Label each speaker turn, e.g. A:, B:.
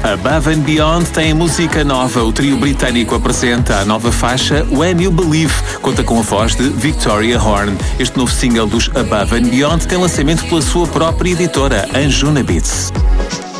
A: Above and Beyond tem música nova. O trio britânico apresenta a nova faixa When You Believe. Conta com a voz de Victoria Horn. Este novo single dos Above and Beyond tem lançamento pela sua própria editora, Anjuna Beats.